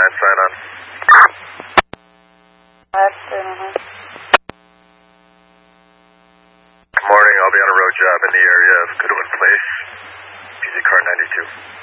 Sign on. Good morning. I'll be on a road job in the area of Goodwin Place. PZ car 92.